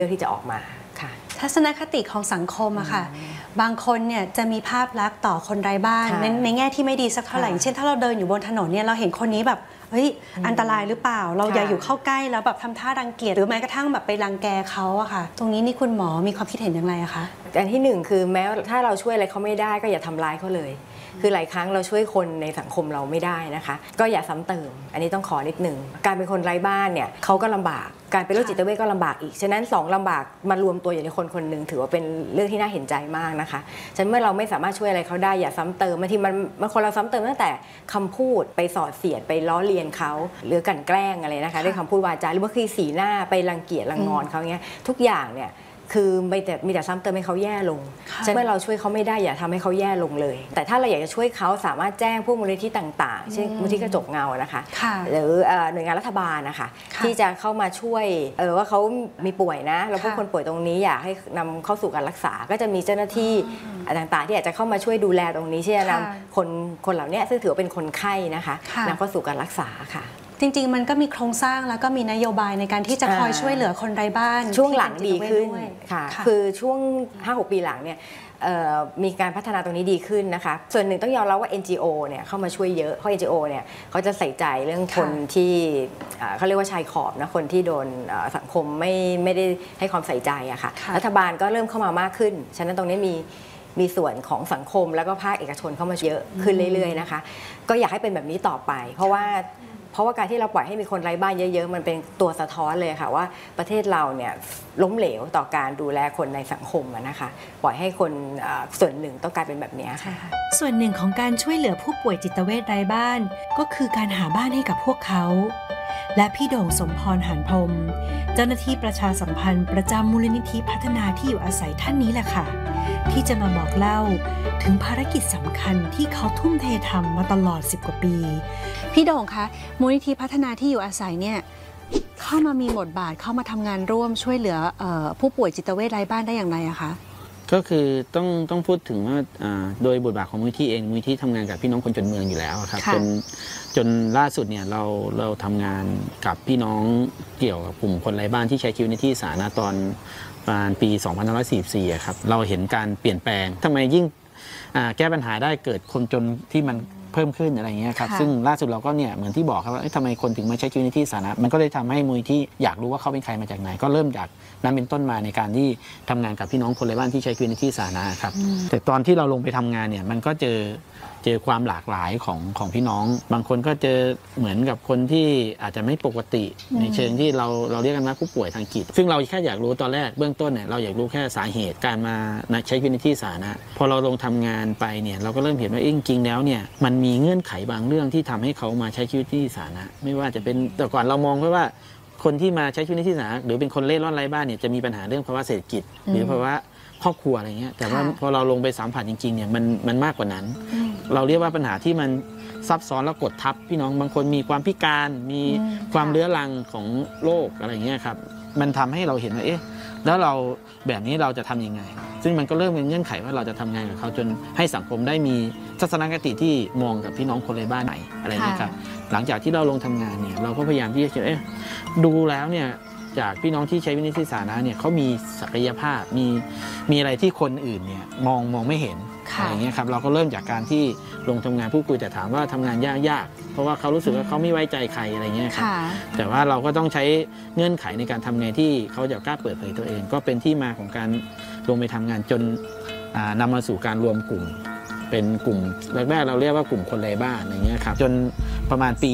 ลือกที่จะออกมาค่ะทัศนคติของสังคมอะค่ะบางคนเนี่ยจะมีภาพลักษณ์ต่อคนไร้บ้านในแง่ที่ไม่ดีสักเท่าไหร่เช่นถ้าเราเดินอยู่บนถนนเนี่ยเราเห็นคนนี้แบบเฮ้ยอันตรายหรือเปล่าเราอย่าอยู่เข้าใกล้แล้วแบบทำท่ารังเกียจหรือแม้กระทั่งแบบไปรังแกเขาอะค่ะตรงนี้นี่คุณหมอมีความคิดเห็นอย่างไรอะคะอันที่หนึ่งคือแม้ถ้าเราช่วยอะไรเขาไม่ได้ก็อย่าทำร้ายเขาเลยคือหลายครั้งเราช่วยคนในสังคมเราไม่ได้นะคะก็อย่าซ้ำเติมอันนี้ต้องขอนิดหนึ่งการเป็นคนไร้บ้านเนี่ยเขาก็ลำบากการเป็นโรคจิตเวชก็ลำบากอีกฉะนั้น2ลำบากมารวมตัวอยู่ในคนคนหนึ่งถือว่าเป็นเรื่องที่น่าเห็นใจมากนะคะฉะนั้นเมื่อเราไม่สามารถช่วยอะไรเขาได้อย่าซ้ำเติมบางทีมันคนเราซ้ำเติมตั้งแต่คำพูดไปสอดเสียดไปล้อเลียนเขาหรือกลั่นแกล้งอะไรนะคะด้วยคำพูดวาจาหรือบางทีสีหน้าไปรังเกียจรังงอนเขาเงี้ยทุกอย่างเนี่ยคือมีแต่ซ้ำเติมให้เขาแย่ลงเมื่อเราช่วยเขาไม่ได้อย่าทำให้เขาแย่ลงเลยแต่ถ้าเราอยากจะช่วยเขาสามารถแจ้งพวกมูลนิธิต่างๆเช่นมูลนิธิกระจกเงานะคะหรือหน่วยงานรัฐบาลนะคะที่จะเข้ามาช่วยว่าเขามีป่วยนะแล้วพวกคนป่วยตรงนี้อยากให้นำเข้าสู่การรักษาก็จะมีเจ้าหน้าที่ต่างๆที่อาจจะเข้ามาช่วยดูแลตรงนี้ที่จะนำคนเหล่านี้ซึ่งถือว่าเป็นคนไข้นะคะนำเข้าสู่การรักษาค่ะจริงๆมันก็มีโครงสร้างแล้วก็มีนโยบายในการที่จะคอยช่วยเหลือคนไร้บ้านช่วงหลังดีขึ้นค่ะคือช่วง 5-6 ปีหลังเนี่ยมีการพัฒนาตรงนี้ดีขึ้นนะคะส่วนหนึ่งต้องยอมรับว่า NGO เนี่ยเข้ามาช่วยเยอะเพราะ NGO เนี่ยเขาจะใส่ใจเรื่องคนที่เขาเรียกว่าชายขอบนะคนที่โดนสังคมไม่ได้ให้ความใส่ใจอะค่ะรัฐบาลก็เริ่มเข้ามามากขึ้นฉะนั้นตรงนี้มีส่วนของสังคมแล้วก็ภาคเอกชนเข้ามาเยอะขึ้นเรื่อยๆนะคะก็อยากให้เป็นแบบนี้ต่อไปเพราะว่าการที่เราปล่อยให้มีคนไร้บ้านเยอะๆมันเป็นตัวสะท้อนเลยค่ะว่าประเทศเราเนี่ยล้มเหลวต่อการดูแลคนในสังคมนะคะปล่อยให้คนส่วนหนึ่งต้องกลายเป็นแบบนี้ค่ะส่วนหนึ่งของการช่วยเหลือผู้ป่วยจิตเวชไร้บ้านก็คือการหาบ้านให้กับพวกเขาและพี่โด่งสมพรหานพรมเจ้าหน้าที่ประชาสัมพันธ์ประจำมูลนิธิพัฒนาที่อยู่อาศัยท่านนี้แหละค่ะที่จะมาบอกเล่าถึงภารกิจสำคัญที่เขาทุ่มเททำมาตลอด10 กว่าปีพี่โด่งคะมูลนิธิพัฒนาที่อยู่อาศัยเนี่ยเข้ามามีบทบาทเข้ามาทำงานร่วมช่วยเหลือผู้ป่วยจิตเวชไร้บ้านได้อย่างไรอะคะก็คือต้องพูดถึงว่าโดยบทบาทของมูลนิธิเองมูลนิธิทำงานกับพี่น้องคนจนเมืองอยู่แล้วครับจนล่าสุดเนี่ยเราทำงานกับพี่น้องเกี่ยวกับกลุ่มคนไร้บ้านที่ใช้ชีวิตในที่สาธารณะตอนประมาณปี 2544 ครับเราเห็นการเปลี่ยนแปลงทำไมยิ่งแก้ปัญหาได้เกิดคนจนที่มันเพิ่มขึ้นอะไรเงี้ยครับซึ่งล่าสุดเราก็เนี่ยเหมือนที่บอกครับว่าทำไมคนถึงมาใช้ชีวิตในที่สาธารณะมันก็เลยทำให้มูลนิธิอยากรู้ว่าเขาเป็นใครมาจากไหนก็เริ่มจากนั้นเป็นต้นมาในการที่ทำงานกับพี่น้องคนไร้บ้านที่ใช้ชีวิตในที่สาธารณะครับแต่ตอนที่เราลงไปทำงานเนี่ยมันก็เจอความหลากหลายของพี่น้องบางคนก็เจอเหมือนกับคนที่อาจจะไม่ปกติในเชิงที่เราเรียกกันว่าผู้ป่วยทางจิตซึ่งเราแค่อยากรู้ตอนแรกเบื้องต้นเนี่ยเราอยากรู้แค่สาเหตุการมาใช้ชีวิตในที่สาธารณะพอเราลงทำงานไปเนี่ยเราก็เริ่มเห็นว่าจริงๆแล้วเนี่ยมันมีเงื่อนไขบางเรื่องที่ทำให้เขามาใช้ชีวิตที่สาธารณะไม่ว่าจะเป็นแต่ก่อนเรามองว่าคนที่มาใช้ชีวิตในที่สาธารณะหรือเป็นคนเล่ร่อนไร้บ้านเนี่ยจะมีปัญหาเรื่องภาวะเศรษฐกิจหรือภาวะครอบครัวอะไรเงี้ยแต่ว่าพอเราลงไปสัมผัสจริงๆเนี่ยมันมากกว่านั้นเราเรียกว่าปัญหาที่มันซับซ้อนแล้วกดทับพี่น้องบางคนมีความพิการมีความเรื้อรังของโรคอะไรเงี้ยครับมันทำให้เราเห็นว่าแล้วเราแบบนี้เราจะทำยังไงซึ่งมันก็เริ่มเป็นเงื่อนไขว่าเราจะทำงานกับเขาจนให้สังคมได้มีทัศนคติที่มองกับพี่น้องคนไร้บ้านไหนอะไรเงี้ยครับหลังจากที่เราลงทำงานเนี่ยเราก็พยายามที่จะดูแล้วเนี่ยจากพี่น้องที่ใช้วินิจฉัยสาธารณะเนี่ยเขามีศักยภาพมีอะไรที่คนอื่นเนี่ยมองไม่เห็นอะไรเงี้ยครับเราก็เริ่มจากการที่ลงทำงานพูดคุยแต่ถามว่าทำงานยากเพราะว่าเขารู้สึกว่าเขาไม่ไว้ใจใครอะไรเงี้ยครับแต่ว่าเราก็ต้องใช้เงื่อนไขในการทำงานที่เขาจะกล้าเปิดเผยตัวเองก็เป็นที่มาของการลงไปทำงานจนนำมาสู่การรวมกลุ่มเป็นกลุ่มแรกๆเราเรียกว่ากลุ่มคนไร้บ้านอะไรเงี้ยครับจนประมาณปี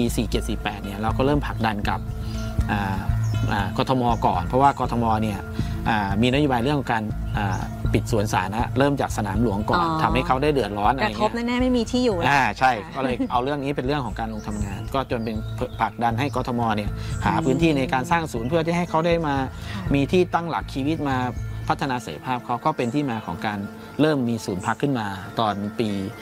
47-48 เนี่ยเราก็เริ่มผลักดันกับกทม.ก่อนเพราะว่ากทม.เนี่ยมีนโยบายเรื่องของการปิดสวนสาธารณะเริ่มจากสนามหลวงก่อนทำให้เขาได้เดือดร้อนอะไรเงี้ยกระทบแน่ๆไม่มีที่อยู่ใช่ก็เลยเอาเรื่องนี้เป็นเรื่องของการลงทำงานก็จนเป็นผลักดันให้กทม.เนี่ยหาพื้นที่ในการสร้างศูนย์เพื่อที่ให้เขาได้มามีที่ตั้งหลักชีวิตมาพัฒนาศักยภาพเขาก็เป็นที่มาของการเริ่มมีศูนย์พักขึ้นมาตอนปี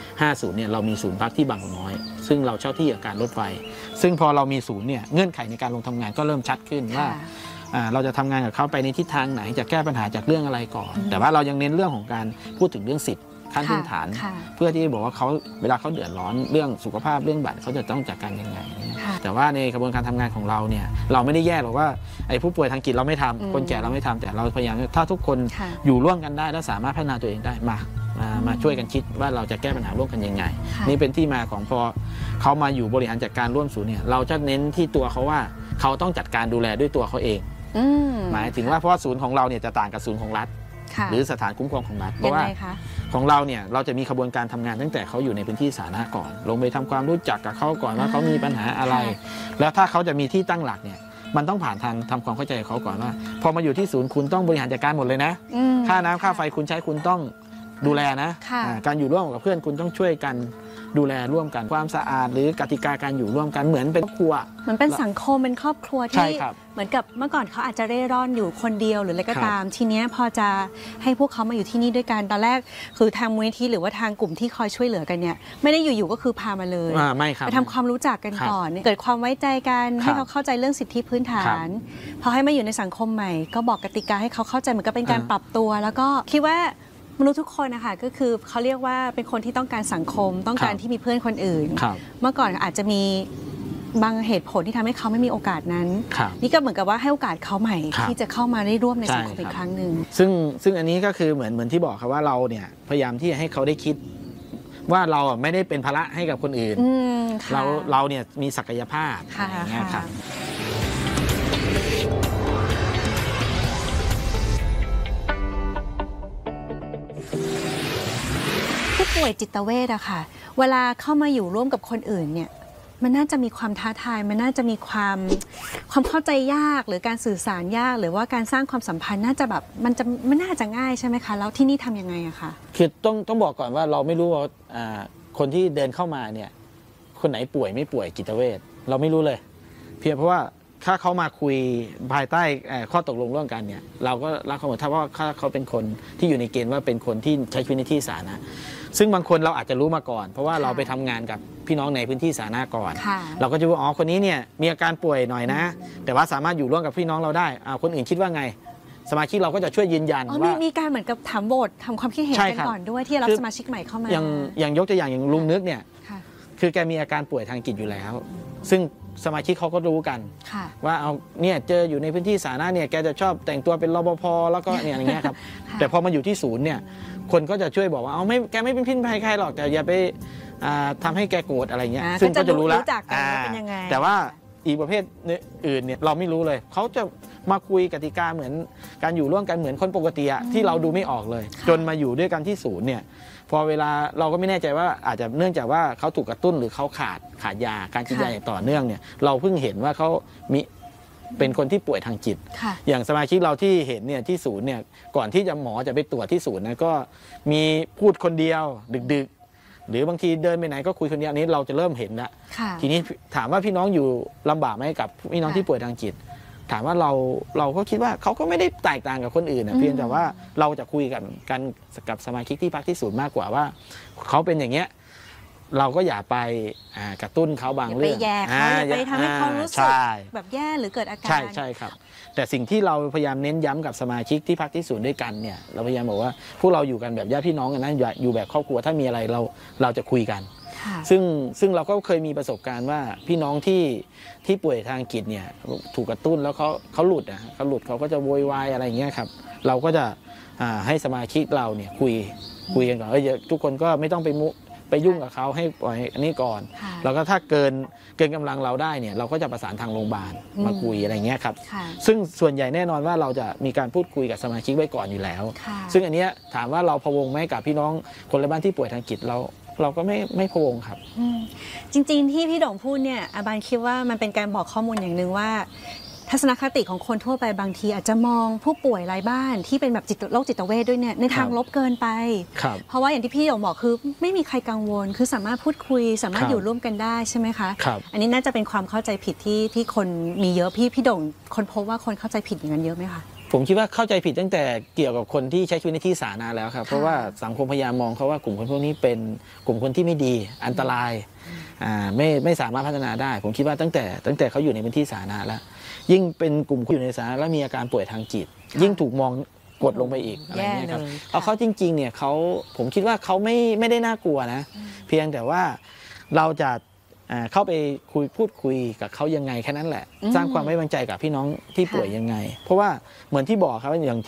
50 เนี่ยเรามีศูนย์พักที่บางกอกน้อยซึ่งเราเช่าที่กับการรถไฟซึ่งพอเรามีศูนย์เนี่ยเงื่อนไขในการลงทำงานก็เริ่มชัดขึ้นว่าเราจะทำงานกับเขาไปในทิศทางไหนจะแก้ปัญหาจากเรื่องอะไรก่อนแต่ว่าเรายังเน้นเรื่องของการพูดถึงเรื่องสิทธิ์ขั้นพื้นฐานเพื่อที่บอกว่าเขาเวลาเขาเดือดร้อนเรื่องสุขภาพเรื่องบัตรเขาจะต้องจัดการยังไงแต่ว่าในกระบวนการทำงานของเราเนี่ยเราไม่ได้แยกหรอกว่าไอ้ผู้ป่วยทางจิตเราไม่ทำคนแก่เราไม่ทำแต่เราพยายามถ้าทุกคนอยู่ร่วมกันได้และสามารถพัฒนาตัวเองได้มาช่วยกันคิดว่าเราจะแก้ปัญหาร่วมกันยังไงนี่เป็นที่มาของพอเขามาอยู่บริหารจัดการร่วมศูนย์เนี่ยเราจะเน้นที่ตัวเขาว่าเขาต้องจัดการดูแลด้วยตัวเขาเองหมายถึงว่าเพราะว่าศูนย์ของเราเนี่ยจะต่างกับศูนย์ของรัฐหรือสถานคุ้มครองของรัฐเพราะว่าของเราเนี่ยเราจะมีกระบวนการทำงานตั้งแต่เขาอยู่ในพื้นที่สาธารณะก่อนลงไปทำความรู้จักกับเขาก่อนว่าเขามีปัญหาอะไรแล้วถ้าเขาจะมีที่ตั้งหลักเนี่ยมันต้องผ่านทางทำความเข้าใจกับเขาก่อนว่าพอมาอยู่ที่ศูนย์คุณต้องบริหารจัดการหมดเลยนะค่าน้ำค่าไฟคุณใช้คุณต้องดูแลนะการอยู่ร่วมกับเพื่อนคุณต้องช่วยกันดูแลร่วมกันความสะอาดหรือกติกาการอยู่ร่วมกันเหมือนเป็นครอบครัวเหมือนเป็นสังคมเป็นครอบครัวที่เหมือนกับเมื่อก่อนเขาอาจจะเร่ร่อนอยู่คนเดียวหรืออะไรก็ตามทีนี้พอจะให้พวกเขามาอยู่ที่นี่ด้วยกันตอนแรกคือทางมูลนิธิหรือว่าทางกลุ่มที่คอยช่วยเหลือกันเนี่ยไม่ได้อยู่ๆก็คือพามาเลยไปทำความรู้จักกันก่อนเกิดความไว้ใจกันให้เขาเข้าใจเรื่องสิทธิพื้นฐานพอให้มาอยู่ในสังคมใหม่ก็บอกกติกาให้เขาเข้าใจเหมือนกับเป็นการปรับตัวแล้วก็คิดว่ามนุษย์ทุกคนนะคะก็คือเขาเรียกว่าเป็นคนที่ต้องการสังคมต้องการที่มีเพื่อนคนอื่นเมื่อก่อนอาจจะมีบางเหตุผลที่ทำให้เขาไม่มีโอกาสนั้นนี่ก็เหมือนกับว่าให้โอกาสเขาใหม่ที่จะเข้ามาได้ร่วมในสังคมอีกครั้งหนึ่งซึ่งอันนี้ก็คือเหมือนที่บอกครับว่าเราเนี่ยพยายามที่จะให้เขาได้คิดว่าเราไม่ได้เป็นภาระให้กับคนอื่นเราเนี่ยมีศักยภาพอย่างเงี้ยครับผู้ป่วยจิตเวชอะค่ะเวลาเข้ามาอยู่ร่วมกับคนอื่นเนี่ยมันน่าจะมีความท้าทายมันน่าจะมีความเข้าใจยากหรือการสื่อสารยากหรือว่าการสร้างความสัมพันธ์น่าจะแบบมันน่าจะง่ายใช่ไหมคะแล้วที่นี่ทำยังไงอะคะคือต้องบอกก่อนว่าเราไม่รู้ว่าคนที่เดินเข้ามาเนี่ยคนไหนป่วยไม่ป่วยจิตเวชเราไม่รู้เลยเพียงเพราะว่าถ้าเขามาคุยภายใต้ข้อตกลงร่วมกันเนี่ยเราก็รับเขาหมดถ้าว่าเขาเป็นคนที่อยู่ในเกณฑ์ว่าเป็นคนที่ใช้ชีวิตในที่สาธารณะซึ่งบางคนเราอาจจะรู้มาก่อนเพราะว่าเราไปทำงานกับพี่น้องในพื้นที่สาธารณะก่อนเราก็จะว่าอ๋อคนนี้เนี่ยมีอาการป่วยหน่อยนะแต่ว่าสามารถอยู่ร่วมกับพี่น้องเราได้คนอื่นคิดว่าไงสมาชิกเราก็จะช่วยยืนยันว่ามีการเหมือนกับถามโหวตทำความคิดเห็นกันก่อนด้วยที่รับสมาชิกใหม่เข้ามาอย่างยกตัวอย่างลุงนึกเนี่ยคือแกมีอาการป่วยทางจิตอยู่แล้วซึ่งสมาชิกเขาก็รู้กันว่าเอาเนี่ยเจออยู่ในพื้นที่สาธารณะเนี่ยแกจะชอบแต่งตัวเป็นรปภแล้วก็เนี่ยอย่างเงี้ยครับแต่พอมาอยู่ที่ศูนย์เนี่ยคนก็จะช่วยบอกว่าเอาไม่แกไม่เป็นพิษภัยใครหรอกแต่อย่าไปทำให้แกโกรธอะไรเงี้ยซึ่งก็จะรู้แล้วแต่ว่าอีกประเภทอื่นเนี่ยเราไม่รู้เลยเขาจะมาคุยกติกาเหมือนการอยู่ร่วมกันเหมือนคนปกติที่เราดูไม่ออกเลยจนมาอยู่ด้วยกันที่ศูนย์เนี่ยพอเวลาเราก็ไม่แน่ใจว่าอาจจะเนื่องจากว่าเขาถูกกระตุ้นหรือเขาขาดยาการกินยาอย่างต่อเนื่องเนี่ยเราเพิ่งเห็นว่าเขามีเป็นคนที่ป่วยทางจิตอย่างสมาชิกเราที่เห็นเนี่ยที่ศูนย์เนี่ยก่อนที่จะหมอจะไปตรวจที่ศูนย์นะก็มีพูดคนเดียวดึกหรือบางทีเดินไปไหนก็คุยคนเดียวนี้เราจะเริ่มเห็นแล้วทีนี้ถามว่าพี่น้องอยู่ลำบากไหมกับพี่น้องที่ป่วยทางจิตถามว่าเราก็คิดว่าเขาก็ไม่ได้แตกต่างกับคนอื่นเพียงแต่ว่าเราจะคุยกันกับสมาชิกที่พักที่ศูนย์มากกว่าว่าเขาเป็นอย่างเงี้ยเราก็อย่าไปกระตุ้นเขาบางเรื่องไปแย่เขาไปทำให้เขารู้สึกแบบแย่หรือเกิดอาการใช่ครับแต่สิ่งที่เราพยายามเน้นย้ำกับสมาชิกที่พักที่ศูนย์ด้วยกันเนี่ยเราพยายามบอกว่าพวกเราอยู่กันแบบญาติพี่น้องกันนะอยู่แบบครอบครัวถ้ามีอะไรเราจะคุยกันซึ่งเราก็เคยมีประสบการณ์ว่าพี่น้องที่ป่วยทางจิตเนี่ยถูกกระตุ้นแล้วเขาหลุดเขาก็จะโวยวายอะไรอย่างเงี้ยครับเราก็จะให้สมาชิกเราเนี่ยคุยกันก่อนทุกคนก็ไม่ต้องไปยุ่งกับเขาให้ปล่อยอันนี้ก่อนแล้วก็ถ้าเกินกำลังเราได้เนี่ยเราก็จะประสานทางโรงพยาบาลมาคุยอะไรเงี้ยครับซึ่งส่วนใหญ่แน่นอนว่าเราจะมีการพูดคุยกับสมาชิกไว้ก่อนอยู่แล้วซึ่งอันนี้ถามว่าเราพะวงไหมกับพี่น้องคนในบ้านที่ป่วยทางจิตเราก็ไม่พะวงครับจริงๆที่พี่โด่งพูดเนี่ยอาบานคิดว่ามันเป็นการบอกข้อมูลอย่างหนึ่งว่าทัศนคติของคนทั่วไปบางทีอาจจะมองผู้ป่วยรายบ้านที่เป็นแบบโรคจิตเวชด้วยเนี่ยในทางลบเกินไปเพราะว่าอย่างที่พี่โด่งบอกคือไม่มีใครกังวลคือสามารถพูดคุยสามารถอยู่ร่วมกันได้ใช่ไหมคะอันนี้น่าจะเป็นความเข้าใจผิดที่คนมีเยอะพี่โด่งคนพบว่าคนเข้าใจผิดอย่างนั้นเยอะไหมคะผมคิดว่าเข้าใจผิดตั้งแต่เกี่ยวกับคนที่ใช้ชีวิตในที่สาธารณะแล้วครับเพราะว่าสังคมพยายามมองเขาว่ากลุ่มคนพวกนี้เป็นกลุ่มคนที่ไม่ดีอันตรายไม่สามารถพัฒนาได้ผมคิดว่าตั้งแต่เขาอยู่ในพื้นที่สาธารณะแล้วยิ่งเป็นกลุ่มคนอยู่ในสาธารณะแล้วมีอาการป่วยทางจิตยิ่งถูกมองกดลงไปอีกอะไรเงี้ยครับแย่เลยเอาเขาจริงๆเนี่ยผมคิดว่าเขาไม่ได้น่ากลัวนะเพียงแต่ว่าเราจะเข้าไปพูดคุยกับเขายังไงแค่นั้นแหละสร้างความไว้วางใจกับพี่น้องที่ป่วยยังไง เพราะว่าเหมือนที่บอกครับอย่าง